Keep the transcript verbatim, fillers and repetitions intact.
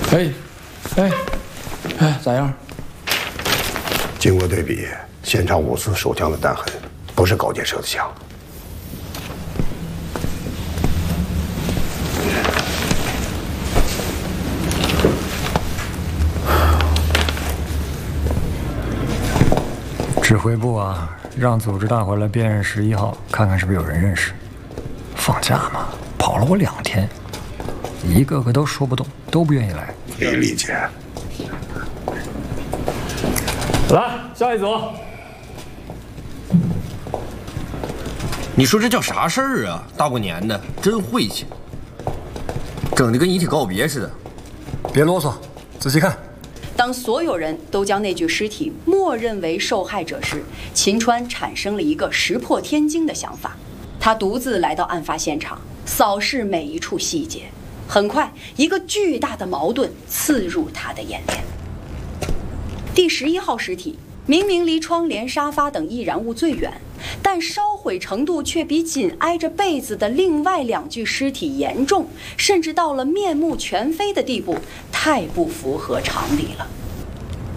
哎，哎，哎，咋样？ 经过对比，现场五次手枪的弹痕，不是高阶射的枪。 指挥部啊，让组织大伙来辨认十一号，看看是不是有人认识。放假嘛，跑了我两天，一个个都说不动，都不愿意来。 可以理解。 来，下一组。 你说这叫啥事儿啊？大过年的，真晦气，整的跟遗体告别似的。 别啰嗦，仔细看。 当所有人都将那具尸体默认为受害者时，秦川产生了一个石破天惊的想法。他独自来到案发现场，扫视每一处细节。很快，一个巨大的矛盾刺入他的眼帘。第十一号尸体明明离窗帘、沙发等易燃物最远，但烧毁程度却比紧挨着被子的另外两具尸体严重，甚至到了面目全非的地步，太不符合常理了。